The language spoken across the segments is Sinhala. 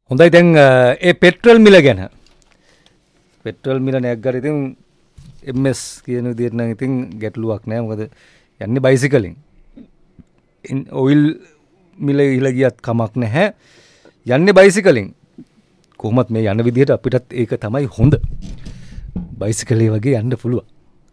හොඳයි දැන් ඒ පෙට්‍රල් මිල ගැන පෙට්‍රල් මිල නැග්ගට ඉතින් MS කියන විදිහට නම් ඉතින් ගැටලුවක් නෑ මොකද යන්නේ බයිසිකලෙන් ඔයිල් මිල ඉහළ ගියත් කමක් නැහැ යන්නේ බයිසිකලෙන් කොහොමත් මේ යන විදිහට අපිටත් ඒක තමයි හොඳ බයිසිකලේ වගේ යන්න පුළුවන්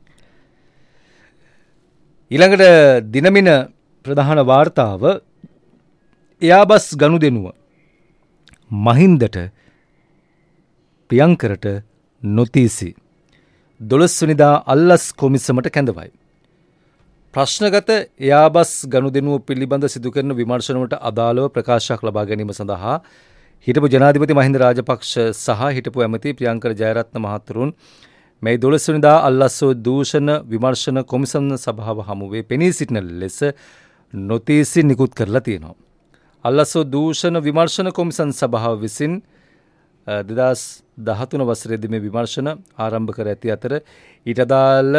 ඊළඟට දිනමින ප්‍රධාන වාර්තාව එයාබස් ගනුදෙනුව මහින්දට ප්‍රියංකරට නොතීසි 12 වෙනිදා අල්ලස් කොමිසමට කැඳවයි. ප්‍රශ්නගත එයාබස් ගනුදෙනුව පිළිබඳ සිදු කරන විමර්ශනවලට අදාළව ප්‍රකාශයක් ලබා ගැනීම සඳහා හිටපු ජනාධිපති මහින්ද රාජපක්ෂ සහ හිටපු ඇමති ප්‍රියංකර ජයරත්න මහතුරුන් මේ 12 වෙනිදා අල්ලස් දූෂණ විමර්ශන කොමිසම සභාව හමුවේ පෙනී සිටින ලෙස නොතීසි නිකුත් කරලා තියෙනවා. අල්ලසෝ දූෂණ විමර්ශන කොමිසම් සභාව විසින් 2013 වසරේදී මේ විමර්ශන ආරම්භ කර ඇති අතර ඊට අදාළ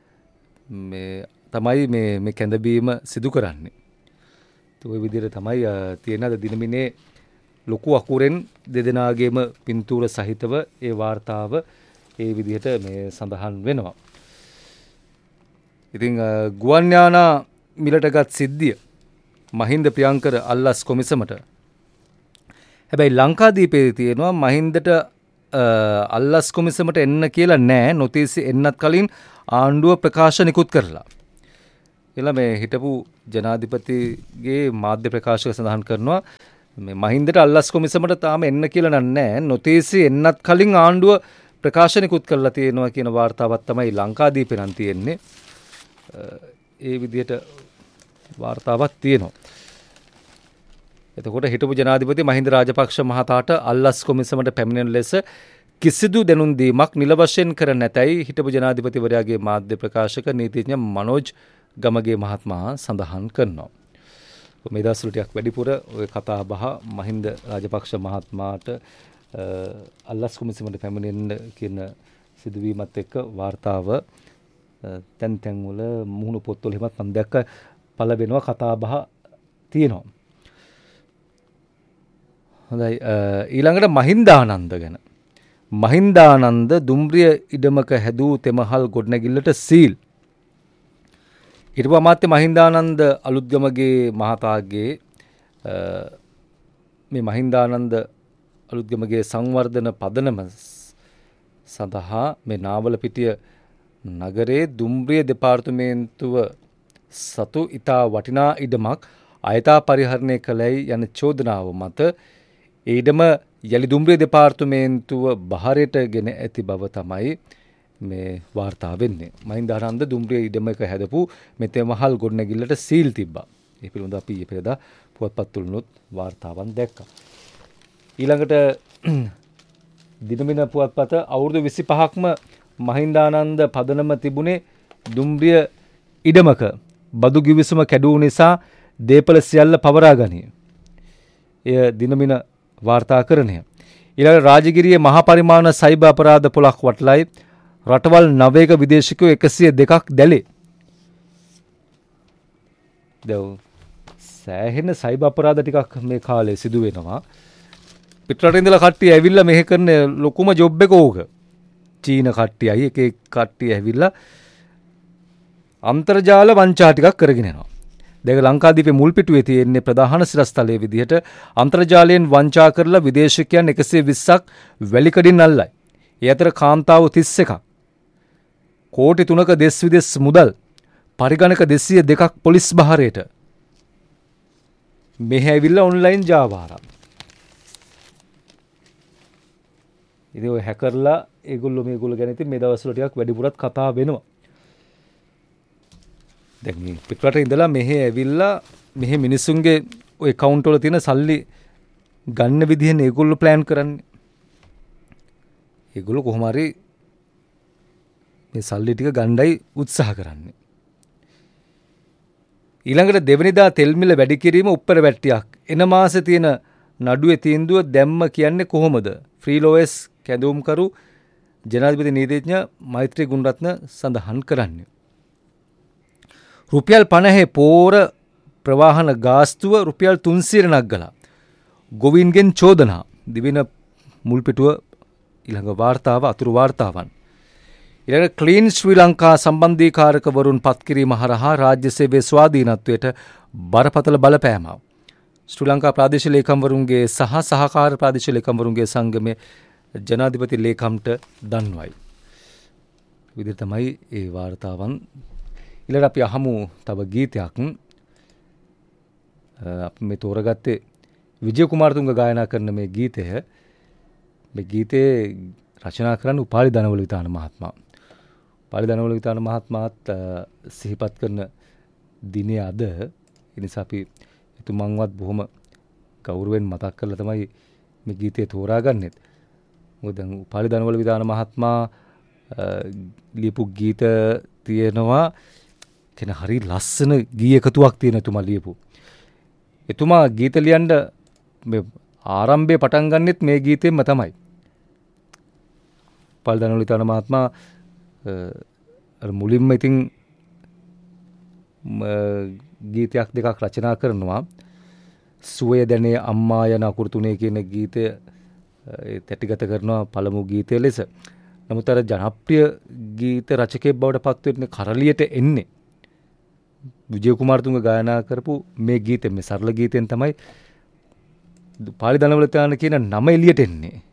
තමයි මේ කැඳවීම සිදු කරන්නේ. ඒ විදිහට තමයි තියෙන අද දිනමිනේ ලොකු අකුරෙන් දෙදෙනාගේම පින්තූර සහිතව ඒ වාර්තාව ඒ විදිහට මේ සඳහන් වෙනවා. ඉතින් ගුවන් යානා මිලටගත් සිද්ධිය මහින්ද ප්‍රියංකර අල්ලස් කොමිසමට හැබැයි ලංකාදීපේ තියෙනවා මහින්දට අල්ලස් කොමිසමට එන්න කියලා නෑ නොතීසි එන්නත් කලින් ආණ්ඩුව ප්‍රකාශ නිකුත් කරලා. එලා මේ හිටපු ජනාධිපතිගේ මාධ්‍ය ප්‍රකාශක සඳහන් කරනවා මේ මහින්දට අල්ලස් කොමිසමට තාම එන්න කියලා නෑ නොතීසි එන්නත් කලින් ආණ්ඩුව ප්‍රකාශ නිකුත් කරලා තියෙනවා කියන වාර්තාවක් තමයි ලංකාදීපේ නම් තියෙන්නේ. ඒ විදිහට වාර්තාවක් තියෙනවා. එතකොට හිටපු ජනාධිපති මහින්ද රාජපක්ෂ මහතාට අල්ලස් කොමිසමට පැමිණෙන ලෙස කිසිදු දැනුම් දීමක් නිල වශයෙන් කර නැතයි හිටපු ජනාධිපතිවරයාගේ මාධ්‍ය ප්‍රකාශක නීතිඥ මනෝජ් ගමගේ මහත්මයා සඳහන් කරනවා. මේ දවස්වල ටිකක් වැඩිපුර ওই කතා බහ මහින්ද රාජපක්ෂ මහත්මයාට අල්ලස් කොමිසමට පැමිණෙන්න කියන සිදුවීමත් එක්ක වාර්තාව තැන් වල මුහුණු පොත්වල එහෙමත් මම දැක්ක පළ වෙනවා කතා බහ තියෙනවා. හොඳයි ඊළඟට මහින්දානන්ද ගැන. මහින්දානන්ද දුම්රිය ඉඩමක හැදූ තෙමහල් ගොඩනැගිල්ලට සීල්. ඊටපස්සේ අමාත්‍ය මහින්දානන්ද අලුත්ගමගේ මහතාගේ මේ මහින්දානන්ද අලුත්ගමගේ සංවර්ධන පදනම සඳහා මේ නාවලපිටිය නගරේ දුම්රිය දෙපාර්තමේන්තුව සතු ඉතා වටිනා ඉඩමක් අයථා පරිහරණය කළයි යන චෝදනාව මත ඒ ඉඩම යලි දුම්රිය දෙපාර්තමේන්තුව බහරයට ගෙන ඇති බව තමයි මේ වාර්තා වෙන්නේ. මහින්දානන්ද දුම්රිය ඉඩමක හැදපු මෙතේ මහල් ගොඩනැගිල්ලට සීල් තිබ්බා. ඒ පිළිබඳව අපි ඊපෙරදා පුවත්පත්වලුත් වාර්තාවන් දැක්කා. ඊළඟට දිනමින පුවත්පත අවුරුදු 25ක්ම මහින්දානන්ද පදනම තිබුණේ දුම්රිය ඉඩමක බදු ගිවිසුම කැඩූ නිසා දේපල සියල්ල පවරා ගනිය. එය දිනමින වාර්තාකරණය. ඊළඟ රාජගිරියේ මහා පරිමාණ සයිබර් අපරාධ පොලක් වටලයි රටවල් 9ක විදේශිකයෝ 102ක් දැලේ. සෑහෙන සයිබර් අපරාධ ටිකක් මේ කාලේ සිදු වෙනවා. පිටරටින් ඉඳලා කට්ටිය ඇවිල්ලා මෙහෙ කරන ලොකුම ජොබ් එක ඕක. චීන කට්ටියයි එක කට්ටිය ඇවිල්ලා අන්තර්ජාල වංචා ටිකක් කරගෙන යනවා. දැන් ලංකාදීපේ මුල් පිටුවේ තියෙන්නේ ප්‍රධාන සිරස්තලයේ විදිහට අන්තර්ජාලයෙන් වංචා කරලා විදේශිකයන් 120ක් වැලිකඩින් අල්ලයි. ඒ අතර කාන්තාව 31ක්. කෝටි 3ක දෙස් විදෙස් මුදල් පරිගණක 202ක් පොලිස් බහරයට. මෙහෙ ඇවිල්ලා ඔන්ලයින් ජාවාරම්. ඉතින් ඔය හැකර්ලා ඒගොල්ලෝ මේගොල්ලෝ ගැන ඉතින් මේ දවස්වල ටිකක් වැඩිපුරත් කතා වෙනවා. දැන් මේ පිටරට ඉඳලා මෙහෙ ඇවිල්ලා මෙහෙ මිනිස්සුන්ගේ ඔය account වල තියෙන සල්ලි ගන්න විදිහනේ ඒගොල්ලෝ plan කරන්නේ. ඒගොල්ලෝ කොහොම හරි මේ සල්ලි ටික ගණ්ඩයි උත්සාහ කරන්නේ. ඊළඟට දෙවනිදා තෙල් මිල වැඩි කිරීම උත්තර වැට්ටියක්. එන මාසේ තියෙන නඩුවේ තීන්දුව දැම්ම කියන්නේ කොහොමද? ෆ්‍රීලෝස් කැඳවුම්කරු ජනාධිපති නීතිඥ මෛත්‍රී ගුණරත්න සඳහන් කරන්නේ. රුපියල් 50 පෝර ප්‍රවාහන ගාස්තුව රුපියල් 300 නග්ගලා. ගොවීන්ගෙන් චෝදනා. දිවෙන මුල්පිටුව ඊළඟ වාර්තාව අතුරු වාර්තාවන්. ඊළඟ ක්ලීන් ශ්‍රී ලංකා සම්බන්ධීකාරකවරුන් පත්කිරීම හරහා රාජ්‍ය සේවයේ ස්වාධීනත්වයට බරපතල බලපෑමක්. ශ්‍රී ලංකා ප්‍රාදේශීය ලේකම්වරුන්ගේ සහ සහකාර ප්‍රාදේශීය ලේකම්වරුන්ගේ සංගමයේ ජනාධිපති ලේකම්ට දන්වයි. විදිහට තමයි ඒ වාර්තාවන්. ඊළඟ අපි අහමු තව ගීතයක්. අපි මේ තෝරගත්තේ විජය කුමාරතුංග ගායනා කරන මේ ගීතය. මේ ගීතේ රචනා කරන්න උපාලි ධනවල විතාන මහත්මයා. උපාලි ධනවල විතාන මහත්මයාත් සිහිපත් කරන දිනේ අද. ඒ නිසා අපි එතුමන්වත් බොහොම ගෞරවයෙන් මතක් කරලා තමයි මේ ගීතේ තෝරාගන්නෙත්. මොකද දැන් උපාලි ධනවල විතාන මහත්මයා ලියපු ගීත තියෙනවා. කියන හරි ලස්සන ගී එකතුවක් තියෙන එතුමා ලියපු. එතුමා ගීත ලියන්න මේ ආරම්භයේ පටන් ගන්නෙත් මේ ගීතෙන්ම තමයි. උපාලි ධනවල විතාන මහත්මයා මුලින්ම ඉතින් ගීතයක් දෙකක් රචනා කරනවා. සුවය දැනේ අම්මා යන අකුරු තුනේ කියන ගීතය තැටිගත කරනවා පළමු ගීතය ලෙස. නමුත් අර ජනප්‍රිය ගීත රචකයෙක් බවට පත් වෙන්නේ කරලියට එන්නේ විජය කුමාරතුංග ගායනා කරපු මේ ගීතෙ, මේ සරල ගීතෙන් තමයි උපාලි ධනවල විතාන කියන නම එළියට එන්නේ.